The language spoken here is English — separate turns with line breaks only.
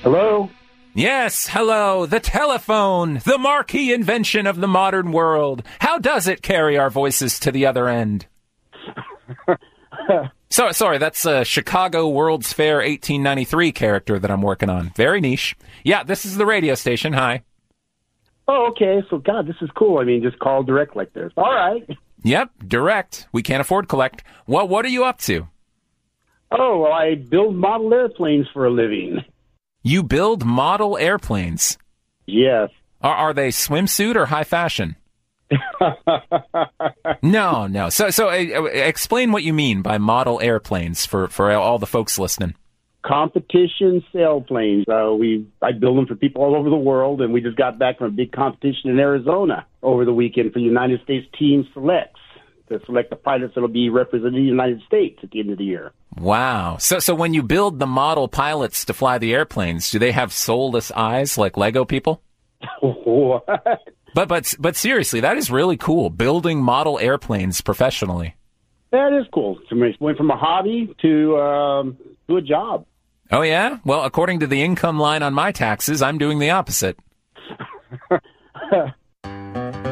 Hello?
Yes, hello, the telephone, the marquee invention of the modern world. How does it carry our voices to the other end? Sorry, that's a Chicago World's Fair 1893 character that I'm working on. Very niche. Yeah, this is the radio station. Hi.
Oh, okay. So, God, this is cool. I mean, just call direct like this. All right.
Yep, direct. We can't afford collect. What are you up to?
Oh, well, I build model airplanes for a living.
You build model airplanes?
Yes.
Are they swimsuit or high fashion? No. So explain what you mean by model airplanes for all the folks listening.
Competition sailplanes. I build them for people all over the world, and we just got back from a big competition in Arizona over the weekend for United States Team Selects to select the pilots that will be representing the United States at the end of the year.
Wow. So when you build the model pilots to fly the airplanes, do they have soulless eyes like Lego people?
What?
But seriously, that is really cool, building model airplanes professionally.
That is cool. So it went from a hobby to a job.
Oh, yeah? Well, according to the income line on my taxes, I'm doing the opposite.